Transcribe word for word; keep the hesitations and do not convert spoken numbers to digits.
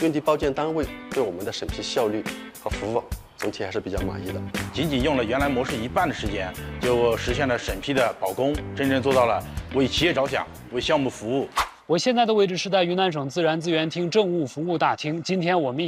用地包建单位对我们的审批效率和服务总体还是比较满意的。 仅仅用了原来模式一半的时间，就实现了审批的保供，真正做到了为企业着想，为项目服务。 我现在的位置是在云南省自然资源厅政务服务大厅。今天我们